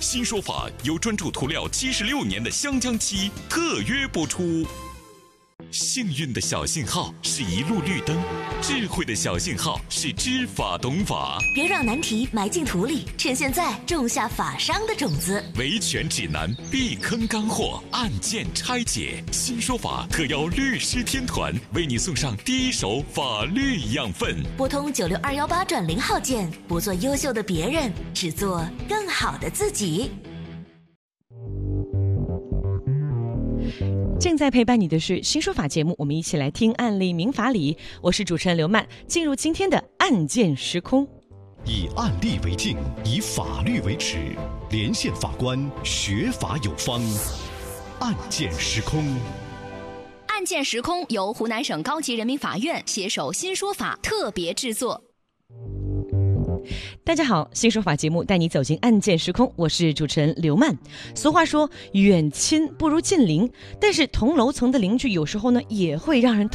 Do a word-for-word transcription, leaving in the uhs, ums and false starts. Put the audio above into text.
新说法由专注涂料七十六年的湘江漆特约播出。幸运的小信号是一路绿灯，智慧的小信号是知法懂法。 别让难题埋进土里，趁现在种下法商的种子。 维权指南，避坑干货，案件拆解。新说法特邀律师天团为你送上第一手法律养分。 拨通九六二幺八转零号键，不做优秀的别人，只做更好的自己。 正在陪伴你的是新说法节目，我们一起来听案例民法理。我是主持人刘曼，进入今天的案件时空。 以案例为镜，以法律为尺，连线法官，学法有方。案件时空。 案件时空由湖南省高级人民法院携手新说法特别制作。 大家好，新说法节目带你走进案件时空，我是主持人刘曼。俗话说远亲不如近邻，但是同楼层的邻居有时候呢也会让人